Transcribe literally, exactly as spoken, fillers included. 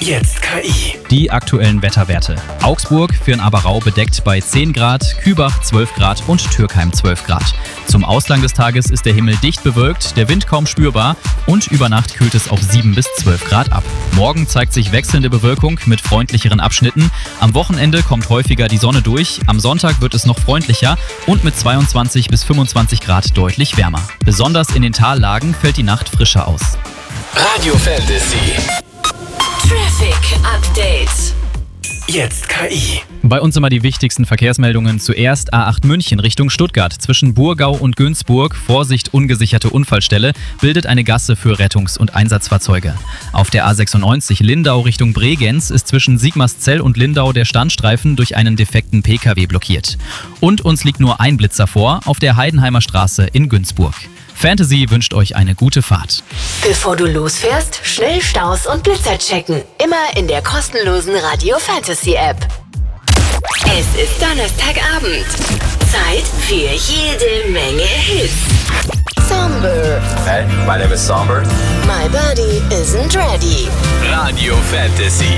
Jetzt K I. Die aktuellen Wetterwerte. Augsburg für ein Aberau bedeckt bei zehn Grad, Kübach zwölf Grad und Türkheim zwölf Grad. Zum Ausgang des Tages ist der Himmel dicht bewölkt, der Wind kaum spürbar und über Nacht kühlt es auf sieben bis zwölf Grad ab. Morgen zeigt sich wechselnde Bewölkung mit freundlicheren Abschnitten. Am Wochenende kommt häufiger die Sonne durch. Am Sonntag wird es noch freundlicher und mit zweiundzwanzig bis fünfundzwanzig Grad deutlich wärmer. Besonders in den Tallagen fällt die Nacht frischer aus. Radio Fantasy. Traffic Update. Jetzt K I. Bei uns immer die wichtigsten Verkehrsmeldungen. Zuerst A acht München Richtung Stuttgart. Zwischen Burgau und Günzburg, Vorsicht ungesicherte Unfallstelle, bildet eine Gasse für Rettungs- und Einsatzfahrzeuge. Auf der A sechsundneunzig Lindau Richtung Bregenz ist zwischen Sigmarszell und Lindau der Standstreifen durch einen defekten P K W blockiert. Und uns liegt nur ein Blitzer vor, auf der Heidenheimer Straße in Günzburg. Fantasy wünscht euch eine gute Fahrt. Bevor du losfährst, schnell Staus und Blitzer checken. Immer in der kostenlosen Radio Fantasy App. Es ist Donnerstagabend. Zeit für jede Menge Hits. Somber. Hey, my name is Somber. My body isn't ready. Radio Fantasy.